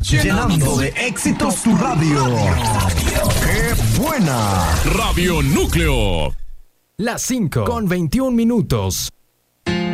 Llenando de éxitos tu radio. ¡Qué buena! Radio Núcleo. Las 5 con 21 minutos.